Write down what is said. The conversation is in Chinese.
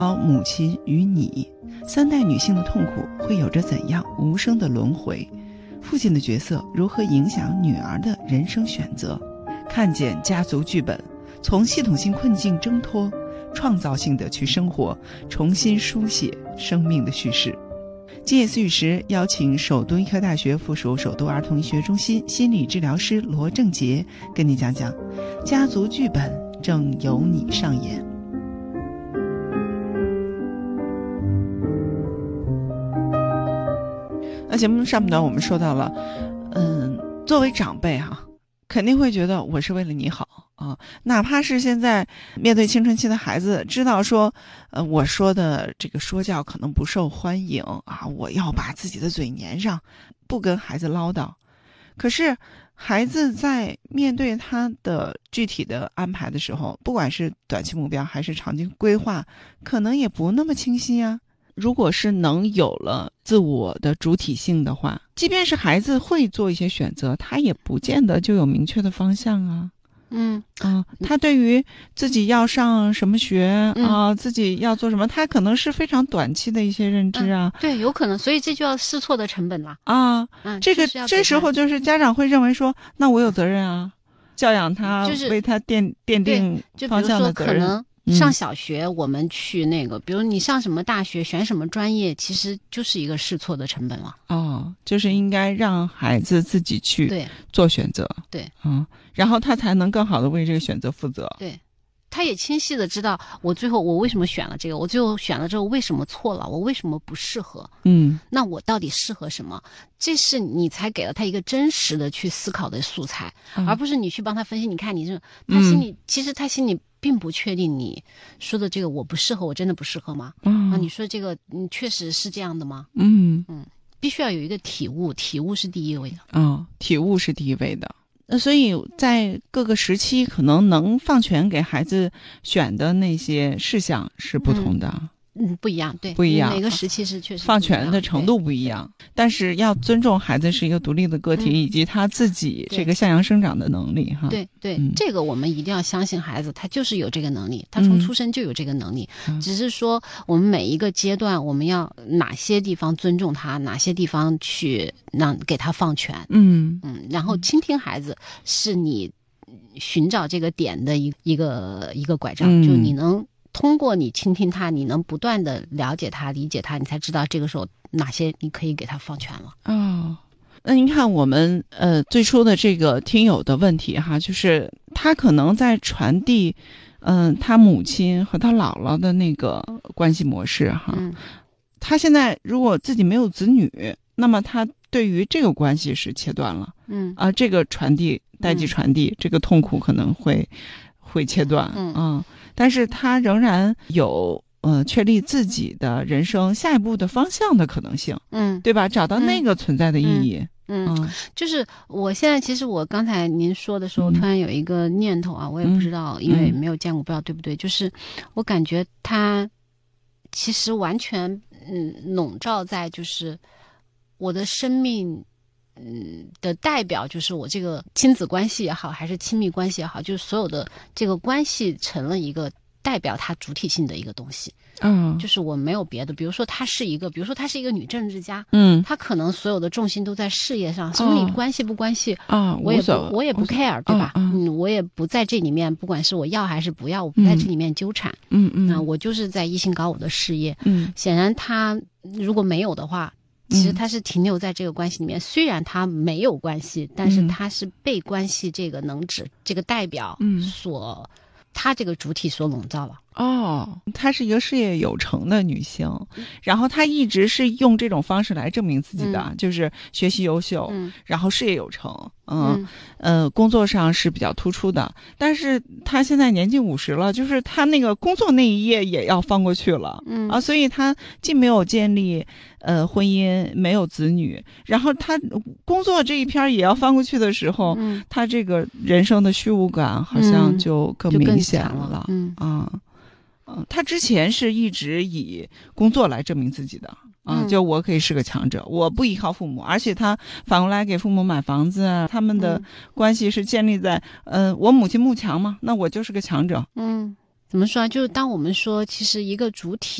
母亲与你，三代女性的痛苦会有着怎样无声的轮回？父亲的角色如何影响女儿的人生选择？看见家族剧本，从系统性困境挣脱，创造性的去生活，重新书写生命的叙事。今夜思语时邀请首都医科大学附属首都儿童医学中心心理治疗师罗正杰跟你讲讲家族剧本正由你上演。那节目上半段我们说到了作为长辈肯定会觉得我是为了你好哪怕是现在面对青春期的孩子，知道说我说的这个说教可能不受欢迎我要把自己的嘴粘上，不跟孩子唠叨。可是孩子在面对他的具体的安排的时候，不管是短期目标还是长期规划，可能也不那么清晰如果是能有了自我的主体性的话，即便是孩子会做一些选择，他也不见得就有明确的方向他对于自己要上什么学自己要做什么，他可能是非常短期的一些认知对，有可能，所以这就要试错的成本了这时候就是家长会认为说，那我有责任教养他，为他奠定方向的责任。 就比如说可能上小学我们去比如你上什么大学选什么专业，其实就是一个试错的成本了就是应该让孩子自己去做选择， 对然后他才能更好的为这个选择负责， 对，他也清晰的知道我最后我为什么选了这个，我最后选了之后为什么错了，我为什么不适合那我到底适合什么，这是你才给了他一个真实的去思考的素材而不是你去帮他分析。你看你这他心里其实他心里并不确定你说的这个我不适合，我真的不适合吗你说这个你确实是这样的吗必须要有一个体悟，体悟是第一位的体悟是第一位的。那所以在各个时期可能能放权给孩子选的那些事项是不同的不一样，对， 不一样， 每个时期是确实放权的程度不一样，但是要尊重孩子是一个独立的个体以及他自己这个向阳生长的能力对，这个我们一定要相信孩子，他就是有这个能力，他从出生就有这个能力只是说我们每一个阶段我们要哪些地方尊重他，哪些地方去给他放权然后倾听孩子是你寻找这个点的一个拐杖就你能通过你倾听他，你能不断的了解他理解他，你才知道这个时候哪些你可以给他放权了那您看我们最初的这个听友的问题就是他可能在传递他母亲和他姥姥的那个关系模式他现在如果自己没有子女，那么他对于这个关系是切断了这个传递代际传递这个痛苦可能会切断但是他仍然有确立自己的人生下一步的方向的可能性对吧，找到那个存在的意义就是我现在其实我刚才您说的时候突然有一个念头我也不知道因为没有见过不知道对不对，就是我感觉他其实完全笼罩在就是我的生命的代表，就是我这个亲子关系也好还是亲密关系也好，就是所有的这个关系成了一个代表它主体性的一个东西就是我没有别的。比如说她是一个女政治家她可能所有的重心都在事业上什么你关系不关系我也不 care 对吧我也不在这里面，不管是我要还是不要我不在这里面纠缠我就是在一心搞我的事业显然她如果没有的话其实他是停留在这个关系里面虽然他没有关系但是他是被关系这个能指这个代表所他这个主体所笼罩了她是一个事业有成的女性然后她一直是用这种方式来证明自己的就是学习优秀然后事业有成工作上是比较突出的，但是她现在年近50了，就是她那个工作那一页也要放过去了所以她既没有建立婚姻，没有子女，然后她工作这一篇也要翻过去的时候她这个人生的虚无感好像就更明显了她之前是一直以工作来证明自己的就我可以是个强者，我不依靠父母，而且他反过来给父母买房子他们的关系是建立在我母亲慕强嘛，那我就是个强者怎么说啊？就是当我们说，其实一个主体